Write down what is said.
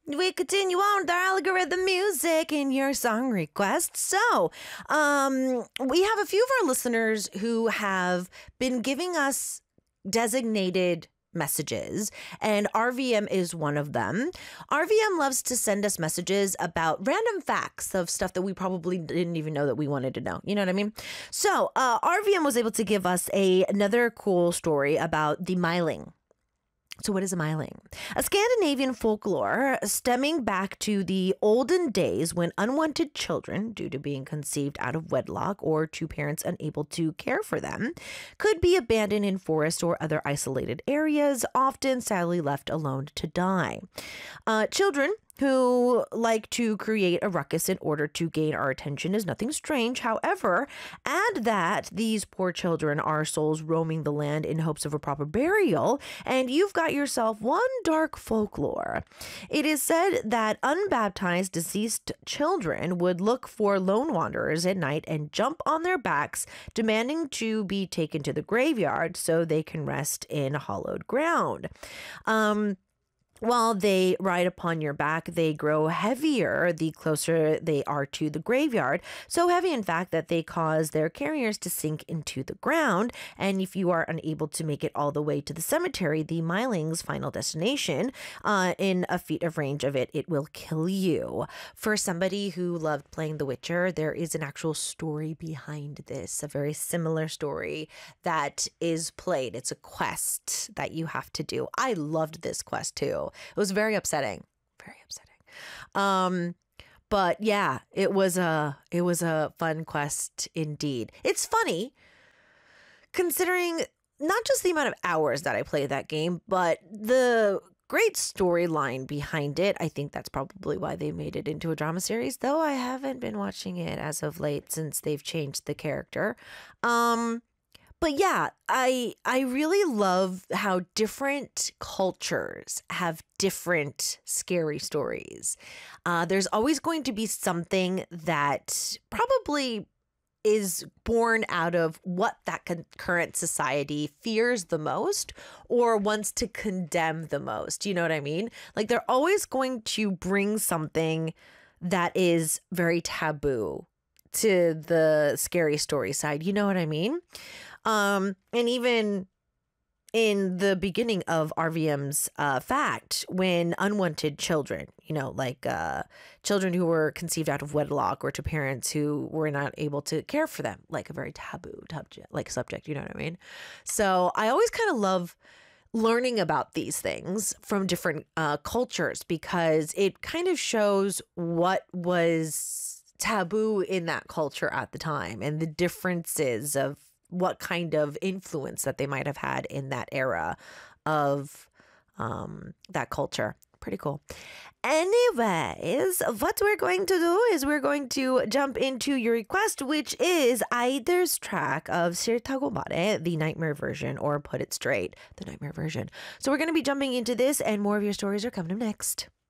We continue on with our algorithm music and your song requests. So, we have a few of our listeners who have been giving us designated messages, and RVM is one of them. RVM loves to send us messages about random facts of stuff that we probably didn't even know that we wanted to know. You know what I mean? So, RVM was able to give us another cool story about the myling. So what is a myling? A Scandinavian folklore stemming back to the olden days when unwanted children, due to being conceived out of wedlock or to parents unable to care for them, could be abandoned in forests or other isolated areas, often sadly left alone to die. Children who like to create a ruckus in order to gain our attention is nothing strange. However, add that these poor children are souls roaming the land in hopes of a proper burial, and you've got yourself one dark folklore. It is said that unbaptized deceased children would look for lone wanderers at night and jump on their backs, demanding to be taken to the graveyard so they can rest in hollowed ground. While they ride upon your back, they grow heavier the closer they are to the graveyard. So heavy, in fact, that they cause their carriers to sink into the ground. And if you are unable to make it all the way to the cemetery, the myling's final destination, in a feet of range of it, it will kill you. For somebody who loved playing The Witcher, there is an actual story behind this, a very similar story that is played. It's a quest that you have to do. I loved this quest too. It was very upsetting. Very upsetting. But yeah, it was a fun quest indeed. It's funny considering not just the amount of hours that I played that game, but the great storyline behind it. I think that's probably why they made it into a drama series, though I haven't been watching it as of late since they've changed the character. But yeah, I really love how different cultures have different scary stories. There's always going to be something that probably is born out of what that current society fears the most or wants to condemn the most. You know what I mean? Like they're always going to bring something that is very taboo to the scary story side. You know what I mean? And even in the beginning of RVM's fact, when unwanted children, like children who were conceived out of wedlock or to parents who were not able to care for them, like a very taboo subject, you know what I mean? So I always kind of love learning about these things from different cultures because it kind of shows what was taboo in that culture at the time and the differences of what kind of influence that they might have had in that era of that culture. Pretty cool. Anyways, what we're going to do is we're going to jump into your request, which is Aider's track of Sir Tagomare, the Nightmare version, or Put It Straight, the Nightmare version. So we're going to be jumping into this, and more of your stories are coming up next.